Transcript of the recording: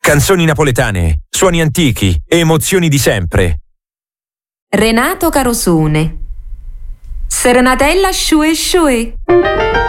Canzoni napoletane, suoni antichi, emozioni di sempre. Renato Carosone. Serenatella Shue Shue.